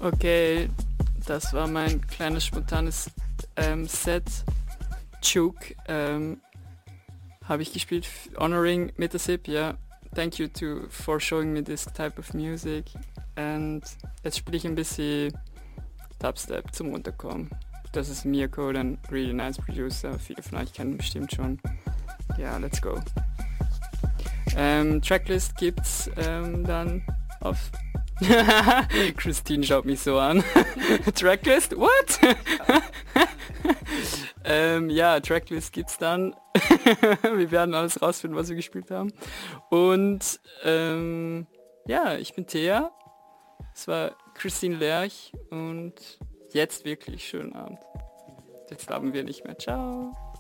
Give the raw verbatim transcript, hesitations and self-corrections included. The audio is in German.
Okay, das war mein kleines spontanes ähm, Set. Chook ähm, habe ich gespielt, honoring Metasip, ja. Yeah. Thank you to for showing me this type of music. And jetzt spiele ich ein bisschen Dubstep zum Runterkommen. Das ist Mirko, ein really nice producer. Viele von euch kennen ihn bestimmt schon. Ja, yeah, let's go. Ähm, Tracklist gibt's ähm, dann auf... Christine schaut mich so an. Tracklist? What? ähm, ja, Tracklist gibt's dann. Wir werden alles rausfinden, was wir gespielt haben. Und ähm, ja, ich bin Thea. Es war Christine Lerch und jetzt wirklich schönen Abend. Jetzt haben wir nicht mehr. Ciao.